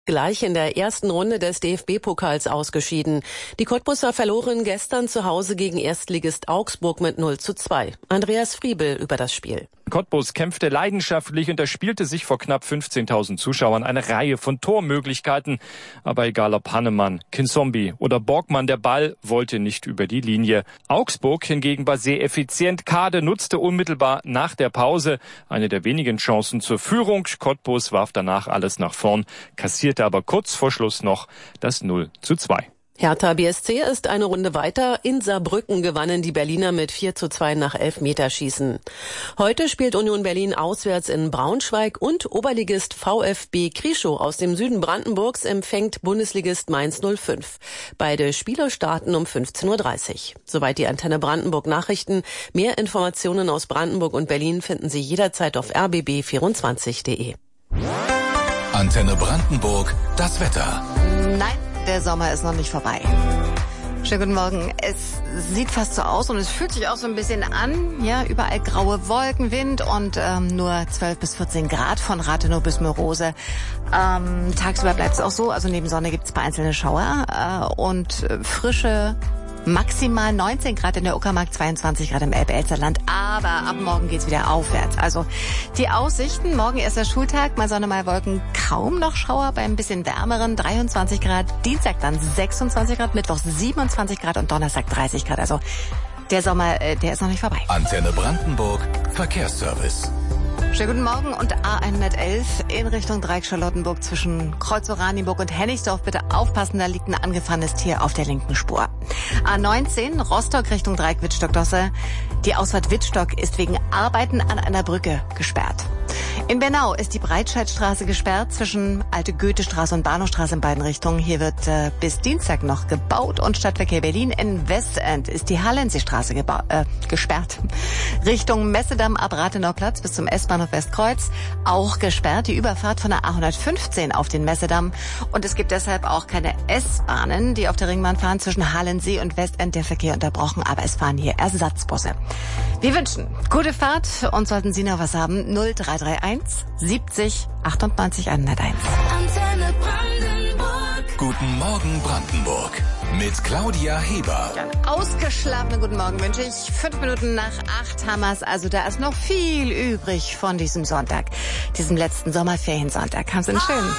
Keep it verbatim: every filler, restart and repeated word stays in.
Gleich in der ersten Runde des D F B-Pokals ausgeschieden. Die Cottbusser verloren gestern zu Hause gegen Erstligist Augsburg mit null zu zwei. Andreas Friebel über das Spiel. Cottbus kämpfte leidenschaftlich und erspielte sich vor knapp fünfzehntausend Zuschauern eine Reihe von Tormöglichkeiten. Aber egal ob Hannemann, Kinsombi oder Borgmann, der Ball wollte nicht über die Linie. Augsburg hingegen war sehr effizient. Kade nutzte unmittelbar nach der Pause eine der wenigen Chancen zur Führung. Cottbus warf danach alles nach vorn, kassierte aber kurz vor Schluss noch das null zu zwei. Hertha B S C ist eine Runde weiter. In Saarbrücken gewannen die Berliner mit vier zu zwei nach Elfmeterschießen. Heute spielt Union Berlin auswärts in Braunschweig und Oberligist VfB Krieschow aus dem Süden Brandenburgs empfängt Bundesligist Mainz null fünf. Beide Spiele starten um fünfzehn Uhr dreißig. Soweit die Antenne Brandenburg Nachrichten. Mehr Informationen aus Brandenburg und Berlin finden Sie jederzeit auf r b b vierundzwanzig punkt de. Antenne Brandenburg, das Wetter. Nein, der Sommer ist noch nicht vorbei. Schönen guten Morgen. Es sieht fast so aus und es fühlt sich auch so ein bisschen an. Ja, überall graue Wolken, Wind und ähm, nur zwölf bis vierzehn Grad von Rathenow bis Mörose. Ähm, tagsüber bleibt es auch so. Also neben Sonne gibt es vereinzelte Schauer äh, und äh, frische maximal neunzehn Grad in der Uckermark, zweiundzwanzig Grad im Elbe-Elster-Land. Aber ab morgen geht's wieder aufwärts. Also die Aussichten, morgen erster Schultag, mal Sonne, mal Wolken, kaum noch Schauer bei ein bisschen wärmeren, dreiundzwanzig Grad. Dienstag dann sechsundzwanzig Grad, Mittwoch siebenundzwanzig Grad und Donnerstag dreißig Grad. Also der Sommer, äh, der ist noch nicht vorbei. Antenne Brandenburg, Verkehrsservice. Schönen guten Morgen und A hundertelf in Richtung Dreieck-Charlottenburg zwischen Kreuz-Oranienburg und Hennigsdorf. Bitte aufpassen, da liegt ein angefahrenes Tier auf der linken Spur. A neunzehn Rostock Richtung Dreieck-Wittstock-Dosse. Die Ausfahrt Wittstock ist wegen Arbeiten an einer Brücke gesperrt. In Bernau ist die Breitscheidstraße gesperrt zwischen Alte Goethestraße und Bahnhofstraße in beiden Richtungen. Hier wird äh, bis Dienstag noch gebaut und Stadtverkehr Berlin. In Westend ist die Hallenseestraße geba- äh, gesperrt. Richtung Messedamm ab Rathenau-Platz bis zum S-Bahnhof Westkreuz auch gesperrt. Die Überfahrt von der A hundertfünfzehn auf den Messedamm. Und es gibt deshalb auch keine S-Bahnen, die auf der Ringbahn fahren. Zwischen Hallensee und Westend der Verkehr unterbrochen, aber es fahren hier Ersatzbusse. Wir wünschen gute Fahrt und sollten Sie noch was haben, null drei drei eins siebzig achtundneunzig hunderteins. Antenne Brandenburg. Guten Morgen Brandenburg mit Claudia Heber. Ja, einen ausgeschlafenen guten Morgen wünsche ich. Fünf Minuten nach acht Hammers. Also da ist noch viel übrig von diesem Sonntag, diesem letzten Sommerferiensonntag. Haben Sie einen schönen.